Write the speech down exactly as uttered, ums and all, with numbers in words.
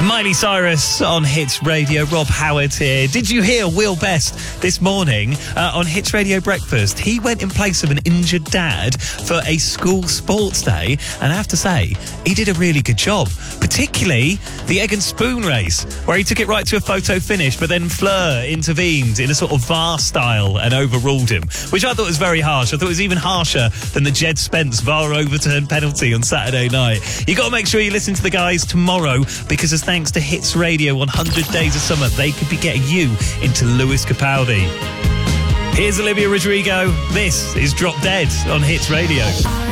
Miley Cyrus on Hits Radio. Rob Howard here. Did you hear Will Best this morning uh, on Hits Radio Breakfast? He went in place of an injured dad for a school sports day, and I have to say, he did a really good job, particularly the egg and spoon race, where he took it right to a photo finish, but then Fleur intervened in a sort of V A R style and overruled him, which I thought was very harsh. I thought it was even harsher than the Jed Spence V A R overturned penalty on Saturday night. You got to make sure you listen to the guys tomorrow, because as thanks to Hits Radio one hundred Days of Summer, they could be getting you into Lewis Capaldi. Here's Olivia Rodrigo. This is Drop Dead on Hits Radio.